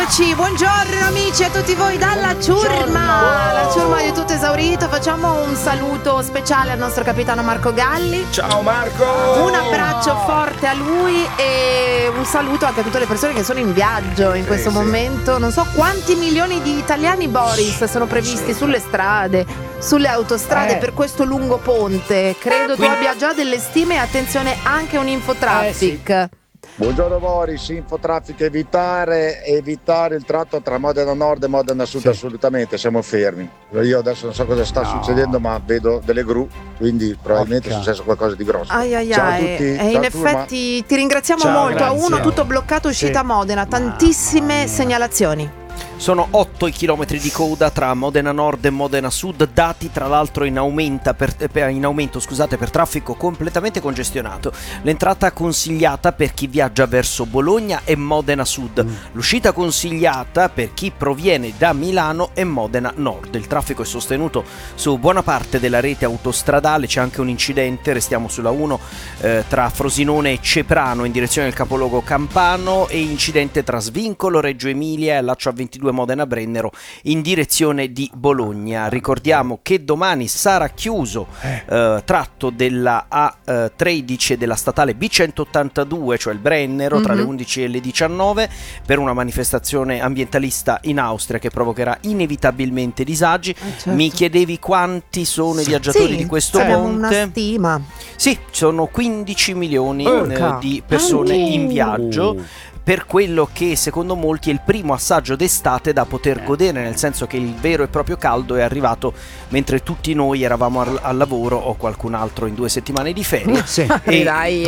Eccoci, buongiorno amici a tutti voi dalla ciurma. La ciurma è tutto esaurito. Facciamo un saluto speciale al nostro capitano Marco Galli. Ciao Marco! Un abbraccio forte a lui e un saluto anche a tutte le persone che sono in viaggio in questo momento. Non so quanti milioni di italiani, Boris, sono previsti sulle strade, sulle autostrade per questo lungo ponte. Credo tu abbia già delle stime e attenzione anche un infotraffic. Buongiorno Boris, infotraffic evitare il tratto tra Modena Nord e Modena Sud, assolutamente, siamo fermi. Io adesso non so cosa sta succedendo, ma vedo delle gru, quindi probabilmente è successo qualcosa di grosso. Ciao a tutti. E in effetti ti ringraziamo molto. Grazie. A uno tutto bloccato uscita Modena, tantissime segnalazioni. Sono 8 i chilometri di coda tra Modena Nord e Modena Sud, dati tra l'altro in aumento per traffico completamente congestionato. L'entrata consigliata per chi viaggia verso Bologna e Modena Sud, l'uscita consigliata per chi proviene da Milano e Modena Nord. Il traffico è sostenuto su buona parte della rete autostradale, c'è anche un incidente, restiamo sulla 1 tra Frosinone e Ceprano in direzione del capoluogo campano, e incidente tra Svincolo, Reggio Emilia e allaccio A22 Modena Brennero in direzione di Bologna. Ricordiamo che domani sarà chiuso tratto della A13 e della statale B182, cioè il Brennero, tra le 11 e le 19 per una manifestazione ambientalista in Austria che provocherà inevitabilmente disagi. Mi chiedevi quanti sono i viaggiatori di questo ponte? Una stima. Sì, sono 15 milioni di persone in viaggio, per quello che secondo molti è il primo assaggio d'estate da poter godere, nel senso che il vero e proprio caldo è arrivato mentre tutti noi eravamo al lavoro o qualcun altro in 2 settimane di ferie. Dai.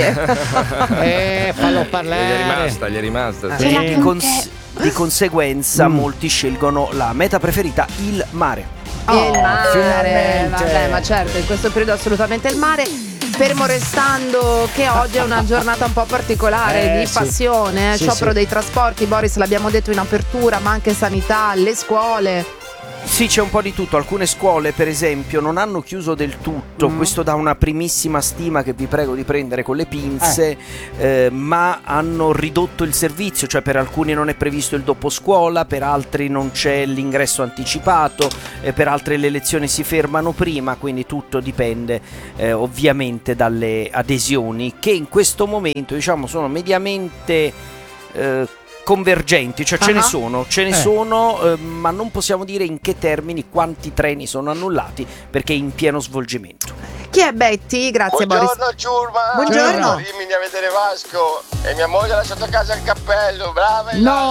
Fallo parlare. Gli è rimasta. Di conseguenza molti scelgono la meta preferita, il mare. Il mare, finalmente. vabbè, ma certo, in questo periodo assolutamente il mare. Fermo restando che oggi è una giornata un po' particolare di passione, sciopero dei trasporti, Boris, l'abbiamo detto in apertura, ma anche sanità, le scuole. Sì, c'è un po' di tutto. Alcune scuole, per esempio, non hanno chiuso del tutto. Questo dà una primissima stima che vi prego di prendere con le pinze, ma hanno ridotto il servizio, cioè per alcuni non è previsto il doposcuola, per altri non c'è l'ingresso anticipato, per altri le lezioni si fermano prima, quindi tutto dipende ovviamente dalle adesioni, che in questo momento, diciamo, sono mediamente convergenti, cioè ce ne sono, ma non possiamo dire in che termini, quanti treni sono annullati, perché è in pieno svolgimento. Chi è Betty? Grazie Boris. Buongiorno ciurma. Buongiorno. Rimini a vedere Vasco e mia moglie ha lasciato a casa il cappello, brava.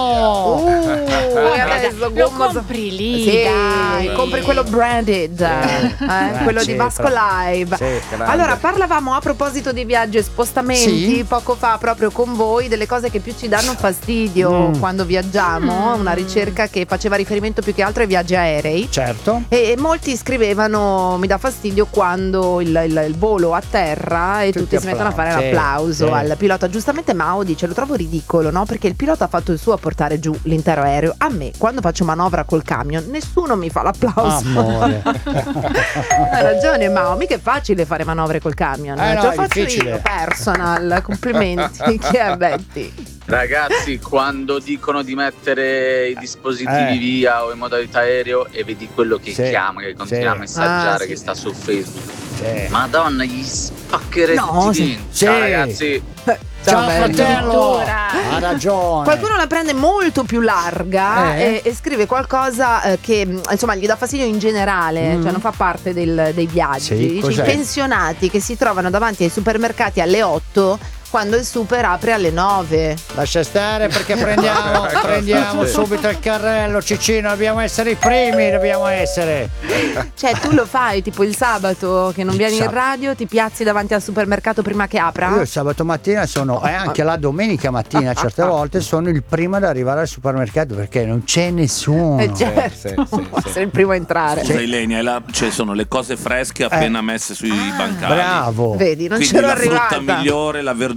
Adesso lo compri lì, sì, dai. compri quello branded, quello di Vasco Live. Allora, parlavamo a proposito di viaggi e spostamenti poco fa proprio con voi delle cose che più ci danno fastidio quando viaggiamo, una ricerca che faceva riferimento più che altro ai viaggi aerei. Certo. E molti scrivevano: mi dà fastidio quando il volo a terra e tutti si mettono a fare l'applauso al pilota. Giustamente Mao dice: lo trovo ridicolo, no? Perché il pilota ha fatto il suo a portare giù l'intero aereo. A me, quando faccio manovra col camion, nessuno mi fa l'applauso. Amore. Hai ragione Mao, mica è facile fare manovre col camion. Ce lo faccio io, personal. Complimenti. Chi è Betty? Ragazzi, quando dicono di mettere i dispositivi via o in modalità aereo e vedi quello che chiama, che continua a messaggiare, che sta su Facebook, Madonna, gli spaccherei Ciao ragazzi. Ciao fratello, ha ragione. Qualcuno la prende molto più larga e scrive qualcosa che insomma gli dà fastidio in generale, cioè non fa parte dei viaggi. Dice: i pensionati che si trovano davanti ai supermercati alle 8 quando il super apre alle 9. Lascia stare, perché prendiamo subito il carrello, Cicino, dobbiamo essere i primi, Cioè tu lo fai tipo il sabato che non vieni in radio, ti piazzi davanti al supermercato prima che apra? Io il sabato mattina sono, e anche la domenica mattina certe volte sono il primo ad arrivare al supermercato, perché non c'è nessuno. Certo, essere il primo a entrare. Scusa Ilenia, cioè sono le cose fresche appena messe sui bancali. Bravo. Vedi, non quindi c'ero la arrivata. frutta migliore, la verdura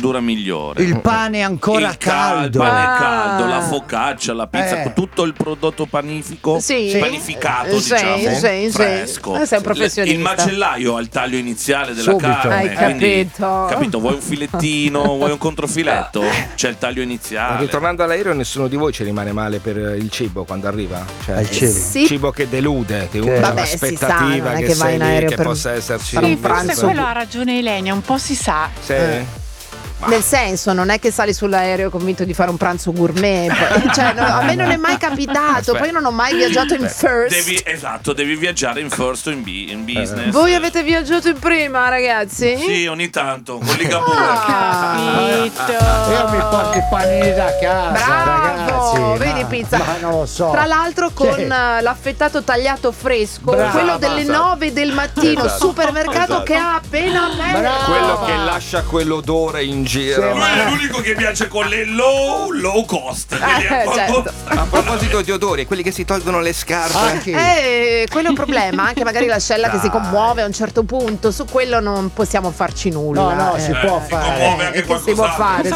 verdura migliore. Il pane ancora caldo. Il pane caldo, la focaccia, la pizza, tutto il prodotto panifico, panificato, diciamo, fresco. Sei un professionista. Il macellaio ha il taglio iniziale della carne. Hai capito? Capito? Vuoi un filettino, vuoi un controfiletto? C'è il taglio iniziale. Ma ritornando all'aereo, nessuno di voi ci rimane male per il cibo quando arriva? Cioè, il cibo che delude, che uno ha l'aspettativa che vai in aereo che per possa esserci. Sì, forse quello ha ragione Ilenia, un po' si sa. Sì. Nel senso, non è che sali sull'aereo convinto di fare un pranzo gourmet, cioè, a me non è mai capitato. Poi non ho mai viaggiato in first. Devi viaggiare in first o in business. Voi avete viaggiato in prima, ragazzi? Sì, ogni tanto con Ligabue. Capito. Io mi porto i panini da casa. Bravo, ragazzi, vedi pizza. Ma non lo so. Tra l'altro con l'affettato tagliato fresco, quello delle 9 del mattino, supermercato che ha appena aperto. Quello che lascia quell'odore in giro. Lui è l'unico che piace con le low cost. Certo. A proposito di odori, quelli che si tolgono le scarpe. Quello è un problema, anche magari l'ascella che si commuove a un certo punto, su quello non possiamo farci nulla. No, si può fare. Che si può fare?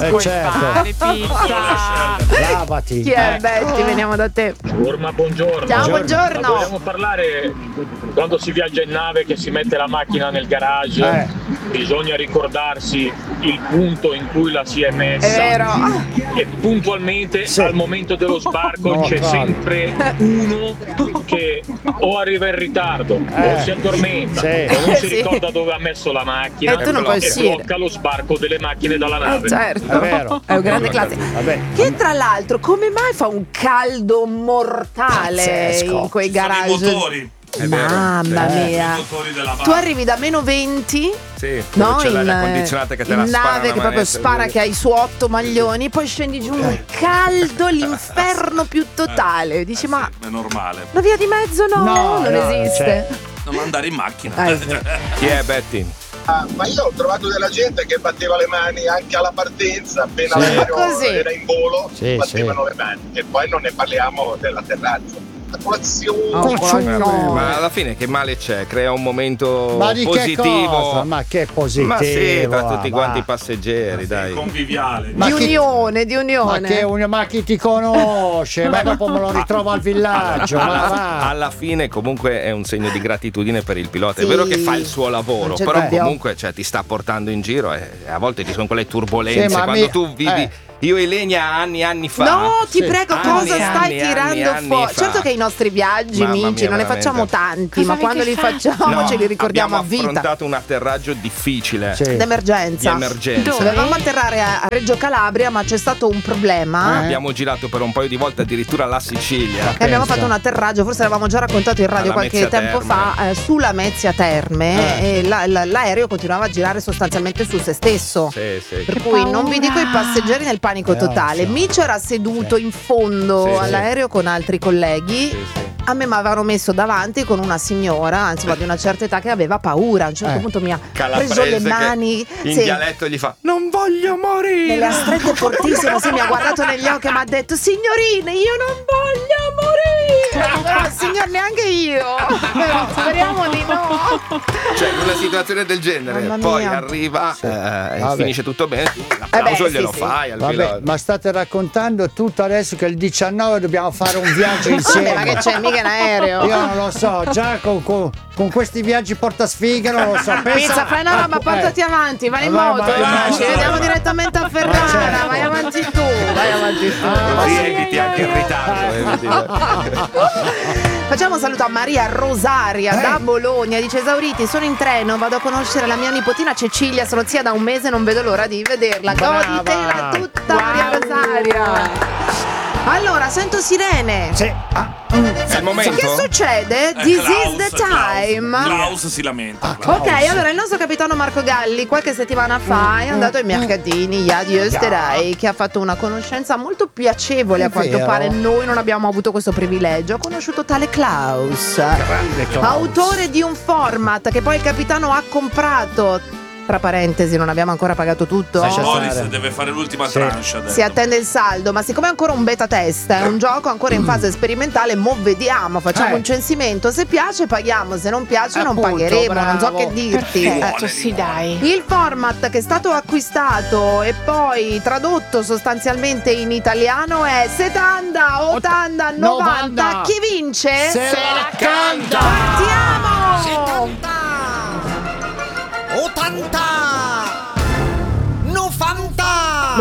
Pizza. Lavati. Chi è Betty? Veniamo da te. Buongiorno. Ciao, buongiorno. Ma vogliamo parlare quando si viaggia in nave, che si mette la macchina nel garage, bisogna ricordarsi il punto in cui la si è messa. È vero. E puntualmente al momento dello sbarco c'è sempre uno che o arriva in ritardo o si addormenta o non si ricorda dove ha messo la macchina tu non puoi e blocca lo sbarco delle macchine dalla nave. Certo, È vero. È un grande classico. Che tra l'altro, come mai fa un caldo mortale in quei garage? Sono i motori. Mamma mia. Tu arrivi da meno 20, no? C'è l'aria condizionata che te la spara nave che proprio spara, che hai su 8 maglioni, poi scendi giù un caldo, l'inferno più totale. Dici, ma è normale. la via di mezzo non esiste. Non andare in macchina. Chi è Betty? Ma io ho trovato della gente che batteva le mani anche alla partenza, appena l'aereo era in volo, battevano le mani. E poi non ne parliamo dell'atterraggio. Ma alla fine che male c'è? Crea un momento di positivo. Che cosa? Ma che positivo? Ma sì, tra tutti quanti i passeggeri, dai. Conviviale. Di unione. Ma chi ti conosce? Ma dopo me lo ritrovo al villaggio. Alla fine comunque è un segno di gratitudine per il pilota. È vero che fa il suo lavoro, però comunque ti sta portando in giro e a volte ci sono quelle turbolenze quando tu vivi. Io e Ilenia anni fa. No, ti prego, cosa stai tirando fuori? Certo che i nostri viaggi, amici, non ne facciamo tanti, ma quando li facciamo ce li ricordiamo a vita. Abbiamo affrontato un atterraggio difficile. D'emergenza. Dovevamo atterrare a Reggio Calabria, ma c'è stato un problema. Abbiamo girato per un paio di volte addirittura la Sicilia. E abbiamo fatto un atterraggio, forse l'avevamo già raccontato in radio qualche tempo fa, sulla Mezzia Terme, e l'aereo continuava a girare sostanzialmente su se stesso. Per cui non vi dico i passeggeri nel panico totale. Mi c'era seduto in fondo all'aereo con altri colleghi. A me mi avevano messo davanti con una signora, insomma, di una certa età, che aveva paura. A un certo punto mi ha preso le mani. In dialetto gli fa: non voglio morire. Me le ha strette fortissimo. Mi ha guardato negli occhi e mi ha detto: signorine, io non voglio morire. Signor, neanche io. Speriamo di no. Cioè, in una situazione del genere, poi arriva e finisce tutto bene. L'applauso glielo fai al pilota. Ma state raccontando tutto adesso che il 19 dobbiamo fare un viaggio insieme. Ma che c'è? Mica in aereo. Io non lo so, già con questi viaggi portasfiga non lo so. Pizza, fai una roba, portati avanti, vai in moto, ci vediamo direttamente a Ferrara, vai avanti tu. Così eviti anche il ritardo. Facciamo un saluto a Maria Rosaria da Bologna. Dice: esauriti, sono in treno, vado a conoscere la mia nipotina Cecilia, sono zia da un mese, non vedo l'ora di vederla. Goditela tutta, Maria Rosaria. Allora, sento sirene. È il momento. Che succede? This is the time. Klaus si lamenta. Ok, allora il nostro capitano Marco Galli qualche settimana fa è andato ai mercatini di Österreich, che ha fatto una conoscenza molto piacevole. A quanto pare noi non abbiamo avuto questo privilegio. Ha conosciuto tale Klaus, autore di un format che poi il capitano ha comprato, tra parentesi, non abbiamo ancora pagato tutto. Boris deve fare l'ultima tranche adesso. Si attende il saldo, ma siccome è ancora un beta test, è un gioco ancora in fase sperimentale, mo vediamo, facciamo un censimento, se piace paghiamo, se non piace non pagheremo, non so che dirti. Sì, dai. Il format che è stato acquistato e poi tradotto sostanzialmente in italiano è 70, 80, 90. Chi vince? Se la canta! Partiamo! 70, 80, 90.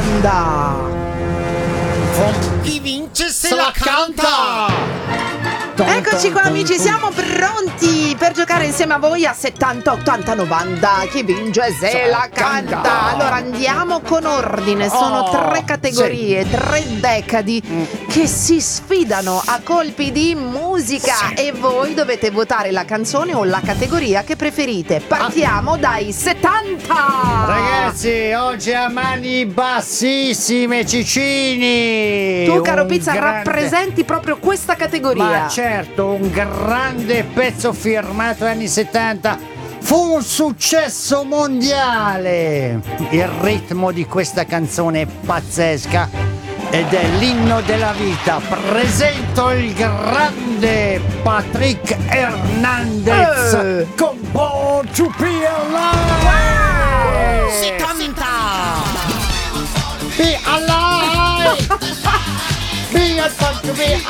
Chi vince se la canta! Eccoci qua amici, siamo pronti per giocare insieme a voi a 70, 80, 90. Chi vince se la canta. Allora andiamo con ordine, sono 3 categorie, 3 decadi che si sfidano a colpi di musica e voi dovete votare la canzone o la categoria che preferite. Partiamo dai 70. Ragazzi, oggi a mani bassissime, Cicini. Tu caro Pizza rappresenti proprio questa categoria. Ma certo, un grande pezzo firmato anni 70. Fu un successo mondiale. Il ritmo di questa canzone è pazzesca ed è l'inno della vita. Presento il grande Patrick Hernandez con Born to Be Alive. 70. Be alive. Be alive to be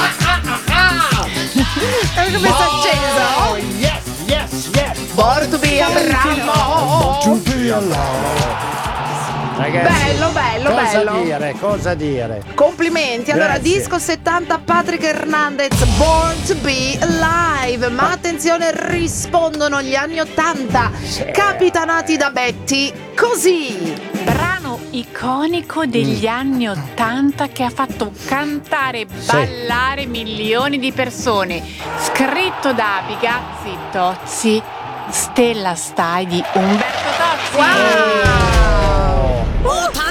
Come si è acceso? Yes, yes, yes. Born to be Abramo. Ragazzi, bello. Cosa dire? Complimenti. Allora, Grazie. disco 70 Patrick Hernandez, Born to be Alive. Ma attenzione, rispondono gli anni 80, capitanati da Betty, così. Brano iconico degli anni 80 che ha fatto cantare e ballare milioni di persone. Scritto da Abigazzi Tozzi, Stella stai di Umberto Tozzi. Wow! 80.